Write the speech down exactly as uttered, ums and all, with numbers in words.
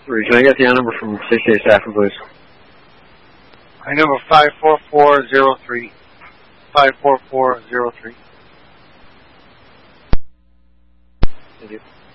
three. Can I get the number from sixty-eight Stafford, please? My number five four four zero three. five four four zero three. Thank you.